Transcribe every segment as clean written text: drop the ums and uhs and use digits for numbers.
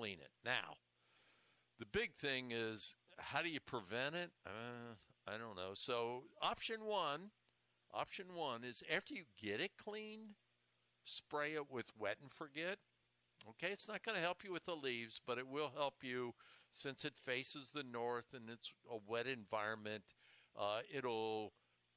clean it. Now, the big thing is, how do you prevent it? I don't know. So option one is after you get it cleaned, spray it with Wet and Forget. Okay, it's not going to help you with the leaves, but it will help you since it faces the north and it's a wet environment. It'll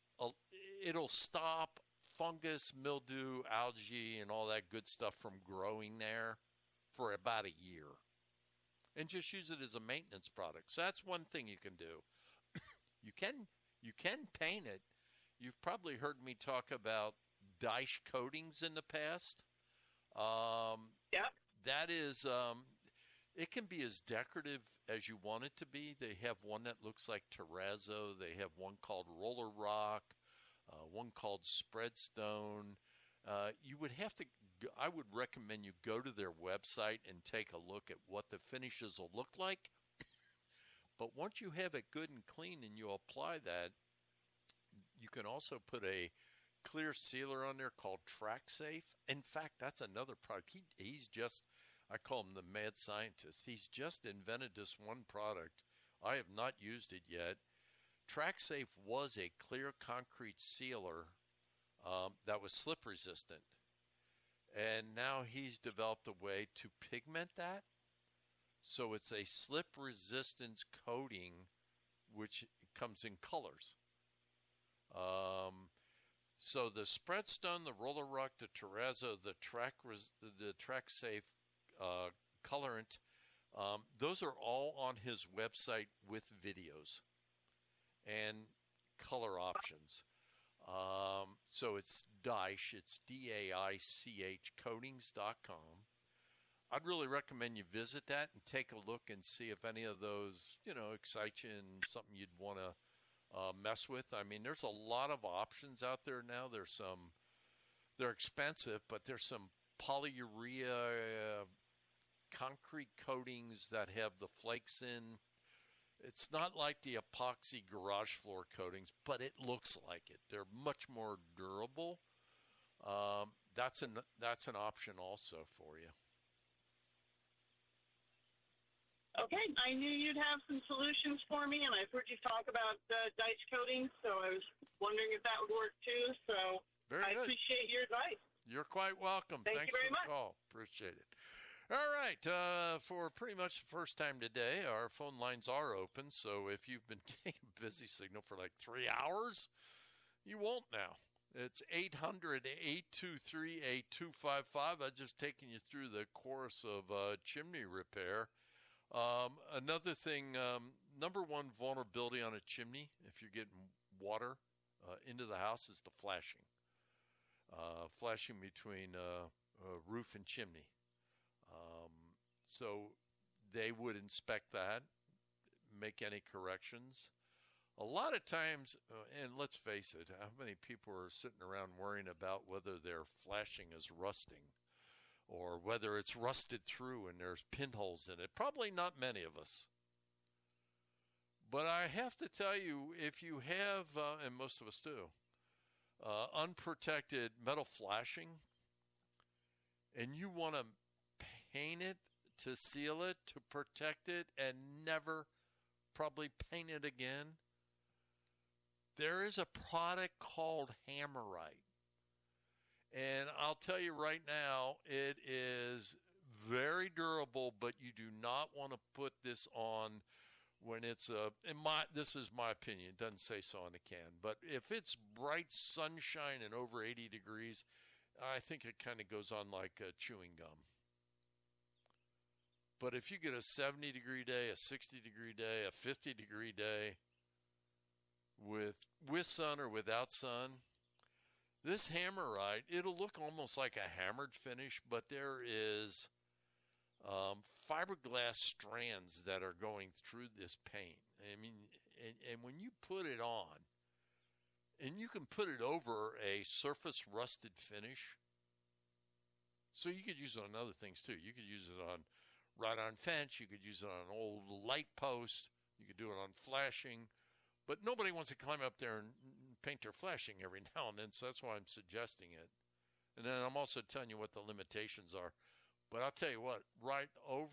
stop fungus, mildew, algae, and all that good stuff from growing there for about a year. And just use it as a maintenance product. So that's one thing you can do. You can paint it. You've probably heard me talk about Daesh coatings in the past. Yep. That is, it can be as decorative as you want it to be. They have one that looks like terrazzo. They have one called Roller Rock, one called Spreadstone. You would have to, I would recommend you go to their website and take a look at what the finishes will look like. But once you have it good and clean and you apply that, you can also put a clear sealer on there called TrackSafe. In fact, that's another product. He's just, I call him the mad scientist. He's just invented this one product. I have not used it yet. TrackSafe was a clear concrete sealer that was slip resistant. And now he's developed a way to pigment that. So it's a slip resistance coating, which comes in colors. So the Spreadstone, the Roller Rock, the Terrazzo, the TrackSafe colorant, those are all on his website with videos and color options. So it's Daeich, it's DAICH coatings.com. I'd really recommend you visit that and take a look and see if any of those, excite you and something you'd want to mess with. I mean, there's a lot of options out there now. They're expensive, but there's some polyurea concrete coatings that have the flakes in. It's not like the epoxy garage floor coatings, but it looks like it. They're much more durable. That's an option also for you. Okay, I knew you'd have some solutions for me, and I've heard you talk about Daeich coatings, so I was wondering if that would work too. So I appreciate your advice. You're quite welcome. Thanks you very much. For the call. Appreciate it. All right, for pretty much the first time today, our phone lines are open, so if you've been getting a busy signal for like 3 hours, you won't now. It's 800-823-8255. I've just taken you through the course of chimney repair. Another thing, number one vulnerability on a chimney, if you're getting water into the house, is the flashing. Flashing between roof and chimney. So they would inspect that, make any corrections. A lot of times, and let's face it, how many people are sitting around worrying about whether their flashing is rusting or whether it's rusted through and there's pinholes in it? Probably not many of us. But I have to tell you, if you have, and most of us do, unprotected metal flashing, and you want to paint it to seal it, to protect it, and never probably paint it again, there is a product called Hammerite. And I'll tell you right now, it is very durable, but you do not want to put this on when it's this is my opinion, it doesn't say so on the can, but if it's bright sunshine and over 80 degrees, I think it kind of goes on like chewing gum. But if you get a 70-degree day, a 60-degree day, a 50-degree day with sun or without sun, this Hammerite, it'll look almost like a hammered finish, but there is fiberglass strands that are going through this paint. I mean, and when you put it on, and you can put it over a surface rusted finish, so you could use it on other things too. You could use it on wrought-iron fence. You could use it on an old light post. You could do it on flashing. But nobody wants to climb up there and paint their flashing every now and then, so that's why I'm suggesting it. And then I'm also telling you what the limitations are. But I'll tell you what, right over